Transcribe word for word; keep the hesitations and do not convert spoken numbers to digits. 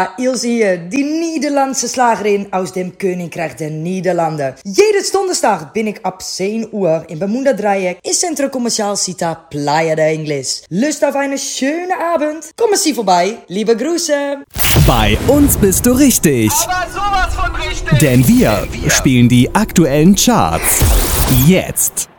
Ilse hier, die Nederlandse Slagerin aus dem Koninkrijk der Niederlanden. Jede donderstag bin ik ab zehn Uhr im Bermuda-Dreieck im Centro Comercial Cita Playa de Ingles. Lust auf eine schöne Abend? Kommen Sie vorbei. Liebe Grüße. Bei uns bist du richtig. Aber sowas von richtig. Denn wir spielen die aktuellen Charts. Jetzt.